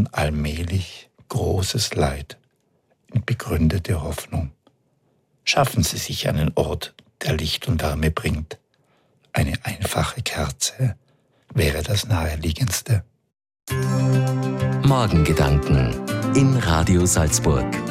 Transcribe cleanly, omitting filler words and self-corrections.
allmählich großes Leid in begründete Hoffnung. Schaffen Sie sich einen Ort, der Licht und Wärme bringt. Eine einfache Kerze wäre das Naheliegendste. Morgengedanken in Radio Salzburg.